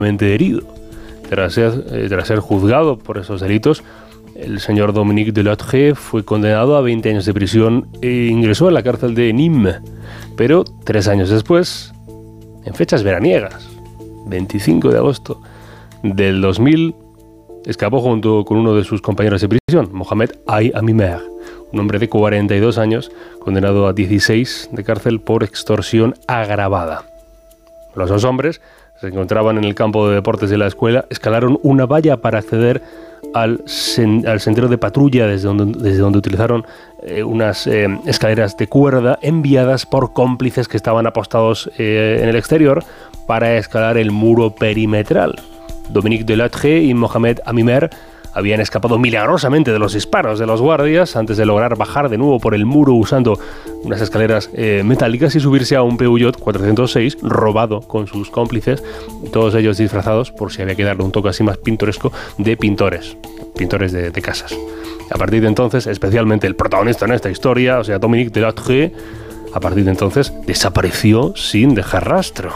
herido. Tras ser juzgado por esos delitos, el señor Dominique Delattre fue condenado a 20 años de prisión e ingresó en la cárcel de Nîmes. Pero 3 años después, en fechas veraniegas, 25 de agosto del 2000, escapó junto con uno de sus compañeros de prisión, Mohamed Amimer, un hombre de 42 años, condenado a 16 de cárcel por extorsión agravada. Los 2 hombres se encontraban en el campo de deportes de la escuela, escalaron una valla para acceder al sendero de patrulla desde donde utilizaron unas escaleras de cuerda enviadas por cómplices que estaban apostados en el exterior para escalar el muro perimetral. Dominique Delattre y Mohamed Amimer habían escapado milagrosamente de los disparos de los guardias antes de lograr bajar de nuevo por el muro usando unas escaleras metálicas y subirse a un Peugeot 406 robado con sus cómplices, todos ellos disfrazados, por si había que darle un toque así más pintoresco, de pintores de casas. A partir de entonces, especialmente el protagonista en esta historia, o sea, Dominique Delattre, a partir de entonces desapareció sin dejar rastro.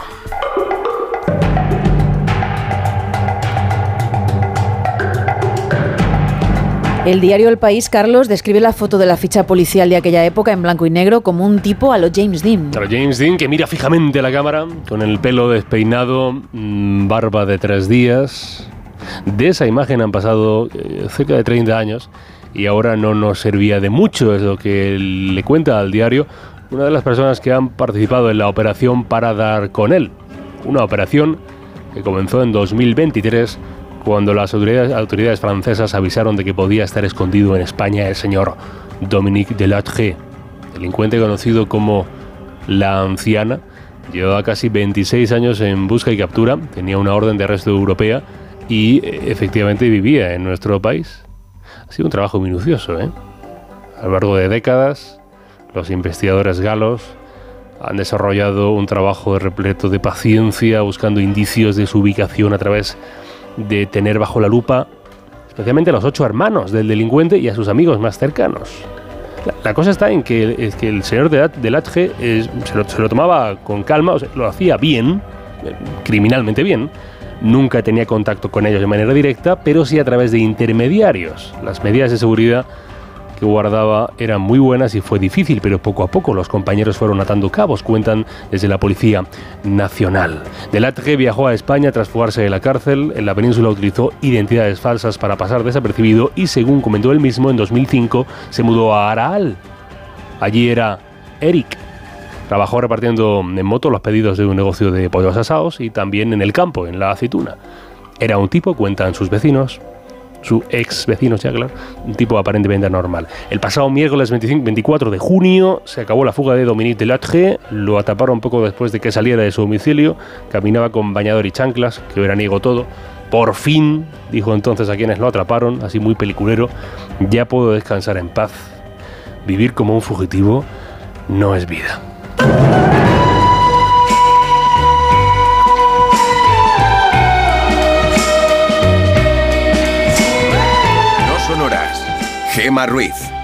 El diario El País, Carlos, describe la foto de la ficha policial de aquella época en blanco y negro como un tipo a lo James Dean. A lo James Dean, que mira fijamente a la cámara, con el pelo despeinado, barba de 3 días. De esa imagen han pasado cerca de 30 años y ahora no nos servía de mucho, es lo que le cuenta al diario una de las personas que han participado en la operación para dar con él. Una operación que comenzó en 2023, cuando las autoridades francesas avisaron de que podía estar escondido en España el señor Dominique Delattre, delincuente conocido como La Anciana. Llevaba casi 26 años en busca y captura, tenía una orden de arresto europea y efectivamente vivía en nuestro país. Ha sido un trabajo minucioso, ¿eh? A lo largo de décadas, los investigadores galos han desarrollado un trabajo repleto de paciencia, buscando indicios de su ubicación a través de tener bajo la lupa especialmente a los 8 hermanos del delincuente y a sus amigos más cercanos. La cosa está en que el señor Delattre se lo tomaba con calma, o sea, lo hacía bien, criminalmente bien. Nunca tenía contacto con ellos de manera directa, pero sí a través de intermediarios. Las medidas de seguridad que guardaba eran muy buenas y fue difícil, pero poco a poco los compañeros fueron atando cabos, cuentan desde la Policía Nacional. Delattre viajó a España tras fugarse de la cárcel. En la península utilizó identidades falsas para pasar desapercibido y, según comentó él mismo, en 2005 se mudó a Araal. Allí era Eric. Trabajó repartiendo en moto los pedidos de un negocio de pollos asados y también en el campo, en la aceituna. Era un tipo, cuentan sus vecinos, su ex vecino, ya claro, un tipo aparentemente normal. El pasado miércoles 24 de junio se acabó la fuga de Dominique Delattre, lo ataparon poco después de que saliera de su domicilio, caminaba con bañador y chanclas, que veraniego todo. Por fin, dijo entonces a quienes lo atraparon, así muy peliculero, ya puedo descansar en paz. Vivir como un fugitivo no es vida. Gema Ruiz.